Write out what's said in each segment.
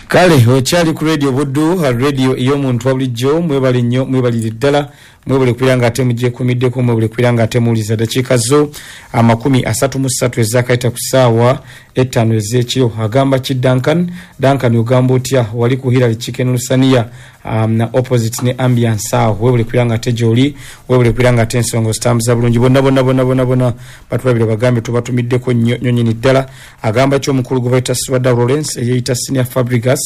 Kale ochali ku radio Buddu radio iyo muntu wabulijjo mwebale nnyo mwebalire ddala mwebale kwiranga ate mujje kumiddeko mwebale kwiranga ate muliza dakika zo 33 ezakaita ku ssaawa 5 ez'ekiro agamba ki Duncan ugamba otya wali ku Hillary Chicken Lusania na opposite ne ambiance aho webale kwiranga ate joli webale kwiranga ate ensonga zitambuza bulungi bonna batulabire bagambe tubatumiddeko nnyo nyini ddala agamba kyo omukulu gwe bayita Swada Lawrence eyita Senior Fabricas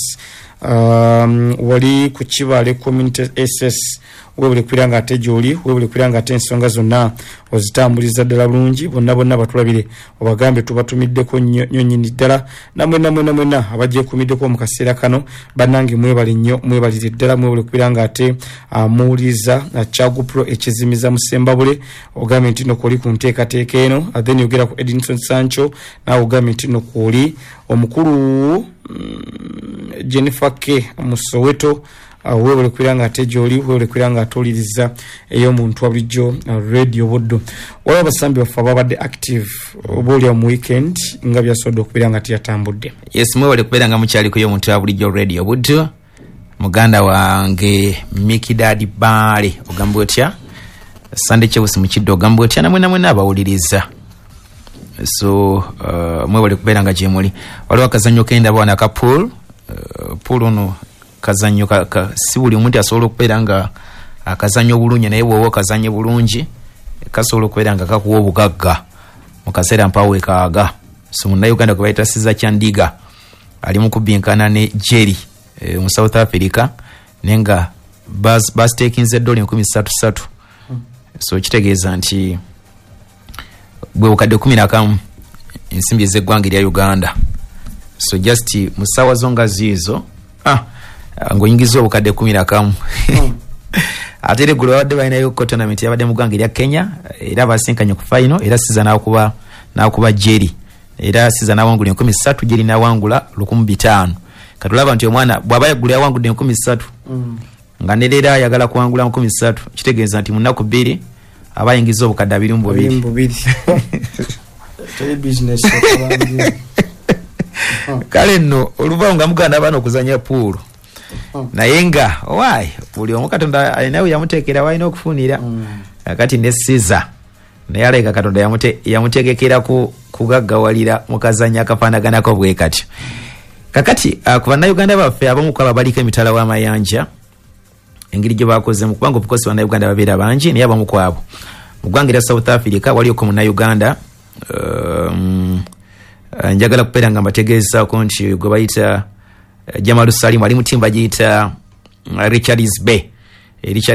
wali ku Kibale Community SS webule kwiranga ate joli webule kwiranga ate ensonga zonna ozitambuliza ddala bulungi bonna batulabire obagambe tubatumiddeko nnyo nyini ddala namwe abajje kumiddeko mu kaseera kano bannange mwebale nnyo mwebalire ddala mwebule kwiranga ate muliza na Chagu Pro ekizimiza musembabule ogambe ntino koli ku nteekateeka eno then yogera ku Edinson Sancho na ogambe ntino koli omukulu Jennifer K Musoweto webule kwiranga ate joli webule kwiranga atoliriza eyo muntu wabulijjo radio Buddu waba basambi bafa babadde active obulya mu weekend nga byasodo kwiranga ate yatambudde. Yes, mwebale kwiranga mukyali ku yo muntu wabulijjo radio Buddu muganda wange Mickey Daddy Bale ogamba otya Sunday Chewusi mukiddo ogamba otya namwe nabawuliriza. So mwebale kubeeranga gye muli waliwo akazannyo kenda bwana ka pool ono kazannyo si buli omuntu asobola okubeera nga akazannyo bulungi naye bw'oba okazannyo bulungi kasobola okubeera nga kakuwa obugagga mu kaseera mpawe kaaga. So munnayuganda gwe bayita Siza Kyandiga ali mu kubinkana ne Jerry mu South Africa nenga bus takinze $133. So kitegeeza nti bwe bukadde 11 ensimbi ez'eggwanga erya Uganda. So just musawa zonga zizo ngoyingiza obukadde 11 ate regular wadde balinayo tournament yabadde mu ggwanga erya Kenya era basinkanye ku final era siza nakuba Jerry era siza nawangula 13 Jerry nawangula 15. Katulaba nti omwana bw'aba yagula yawangudde 13 nga nerera ayagala kuwangula 13 kitegeeza nti munaku 2 abayingiza obukadde 22 tele business kale nno oluva nga muganda abana okuzanya pool naye nga why buli omu Katonda alinawe yamuteekera walina okufunira kati ne Siza naye aleka Katonda yamutegekera kugaggawalira mukazanya akafaanaganako bwe kati kakati ku bannayuganda baffe abamu kwaba baliko emitala w'amayanja engeri gye bakoze mu kubanga obukozi bannayuganda babeera bangi naye abamu kwabo mu ggwanga erya South Africa walioko munnayuganda njagala kubeera nga mbategeezaako nti gwe bayita Jamalu Salim ali mu ttimba giyita Richards Bay.